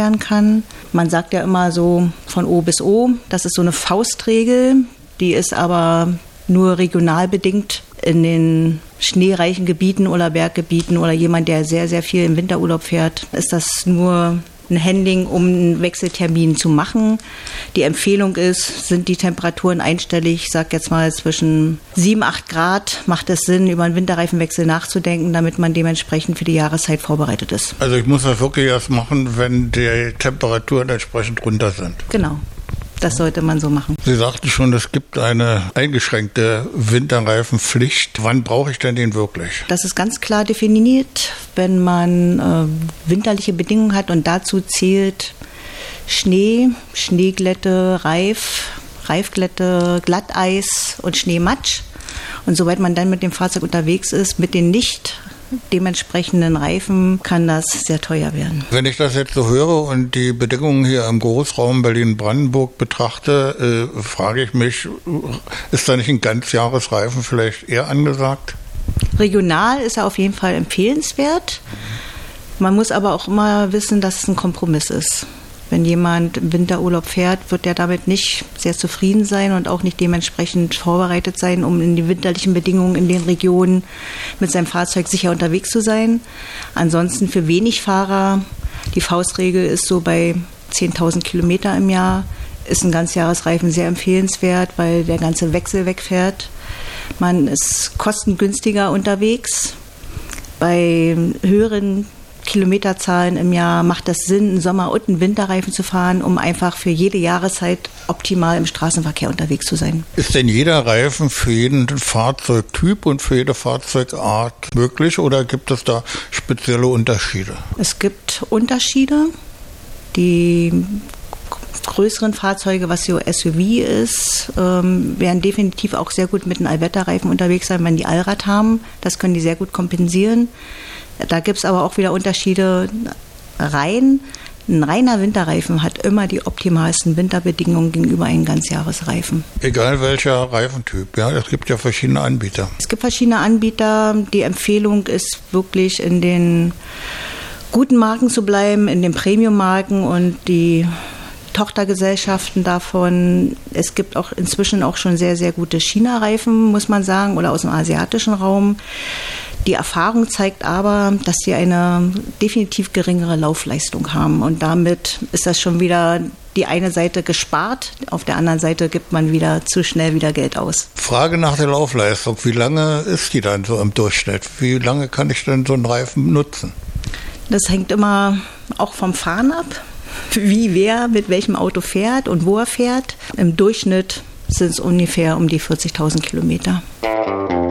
werden kann. Man sagt ja immer so von O bis O, das ist so eine Faustregel, die ist aber nur regional bedingt. In den schneereichen Gebieten oder Berggebieten oder jemand, der sehr, sehr viel im Winterurlaub fährt, ist das nur ein Handling, um einen Wechseltermin zu machen. Die Empfehlung ist, sind die Temperaturen einstellig, ich sage jetzt mal zwischen 7, 8 Grad, macht es Sinn, über einen Winterreifenwechsel nachzudenken, damit man dementsprechend für die Jahreszeit vorbereitet ist. Also ich muss das wirklich erst machen, wenn die Temperaturen entsprechend runter sind. Genau. Das sollte man so machen. Sie sagten schon, es gibt eine eingeschränkte Winterreifenpflicht. Wann brauche ich denn den wirklich? Das ist ganz klar definiert, wenn man winterliche Bedingungen hat und dazu zählt Schnee, Schneeglätte, Reifglätte, Glatteis und Schneematsch. Und soweit man dann mit dem Fahrzeug unterwegs ist, mit den nicht dementsprechenden Reifen, kann das sehr teuer werden. Wenn ich das jetzt so höre und die Bedingungen hier im Großraum Berlin-Brandenburg betrachte, frage ich mich, ist da nicht ein Ganzjahresreifen vielleicht eher angesagt? Regional ist er auf jeden Fall empfehlenswert. Man muss aber auch immer wissen, dass es ein Kompromiss ist. Wenn jemand im Winterurlaub fährt, wird er damit nicht sehr zufrieden sein und auch nicht dementsprechend vorbereitet sein, um in die winterlichen Bedingungen in den Regionen mit seinem Fahrzeug sicher unterwegs zu sein. Ansonsten für wenig Fahrer, die Faustregel ist so bei 10.000 Kilometer im Jahr, ist ein Ganzjahresreifen sehr empfehlenswert, weil der ganze Wechsel wegfährt. Man ist kostengünstiger unterwegs. Bei höheren Kilometerzahlen im Jahr macht es Sinn, einen Sommer- und einen Winterreifen zu fahren, um einfach für jede Jahreszeit optimal im Straßenverkehr unterwegs zu sein. Ist denn jeder Reifen für jeden Fahrzeugtyp und für jede Fahrzeugart möglich oder gibt es da spezielle Unterschiede? Es gibt Unterschiede. Die größeren Fahrzeuge, was so SUV ist, werden definitiv auch sehr gut mit einem Allwetterreifen unterwegs sein, wenn die Allrad haben. Das können die sehr gut kompensieren. Da gibt es aber auch wieder Unterschiede rein. Ein reiner Winterreifen hat immer die optimalsten Winterbedingungen gegenüber einem Ganzjahresreifen. Egal welcher Reifentyp, ja, es gibt ja verschiedene Anbieter. Es gibt verschiedene Anbieter. Die Empfehlung ist wirklich in den guten Marken zu bleiben, in den Premium-Marken und die Tochtergesellschaften davon. Es gibt auch inzwischen auch schon sehr, sehr gute China-Reifen, muss man sagen, oder aus dem asiatischen Raum. Die Erfahrung zeigt aber, dass sie eine definitiv geringere Laufleistung haben. Und damit ist das schon wieder die eine Seite gespart, auf der anderen Seite gibt man wieder zu schnell wieder Geld aus. Frage nach der Laufleistung. Wie lange ist die dann so im Durchschnitt? Wie lange kann ich denn so einen Reifen nutzen? Das hängt immer auch vom Fahren ab, wie wer mit welchem Auto fährt und wo er fährt. Im Durchschnitt sind es ungefähr um die 40.000 Kilometer.